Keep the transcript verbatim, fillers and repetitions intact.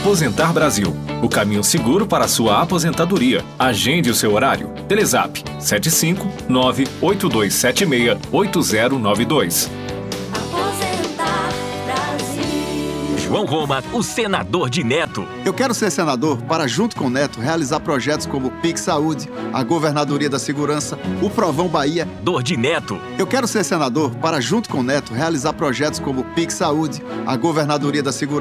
Aposentar Brasil, o caminho seguro para a sua aposentadoria. Agende o seu horário. Telezap sete cinco nove oito dois sete seis oito zero nove dois. João Roma, o senador de Neto. Eu quero ser senador para, junto com o Neto, realizar projetos como o Pix Saúde, a Governadoria da Segurança, o Provão Bahia. Dor de Neto. Eu quero ser senador para, junto com o Neto, realizar projetos como o Pix Saúde, a Governadoria da Segurança,